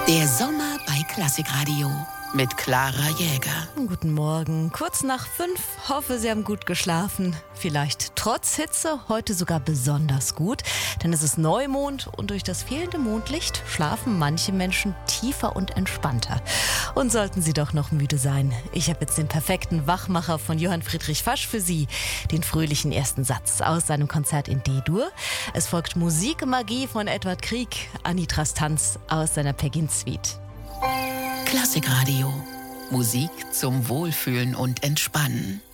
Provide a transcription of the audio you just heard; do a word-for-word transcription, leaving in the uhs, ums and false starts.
Der Sommer bei Klassikradio mit Clara Jäger. Guten Morgen, kurz nach fünf. Hoffe, Sie haben gut geschlafen. Vielleicht trotz Hitze heute sogar besonders gut, denn es ist Neumond und durch das fehlende Mondlicht schlafen manche Menschen tiefer und entspannter. Und sollten Sie doch noch müde sein, ich habe jetzt den perfekten Wachmacher von Johann Friedrich Fasch für Sie, den fröhlichen ersten Satz aus seinem Konzert in D-Dur. Es folgt Musikmagie von Edward Grieg, Anitras Tanz aus seiner Pekin-Suite. Klassikradio. Musik zum Wohlfühlen und Entspannen.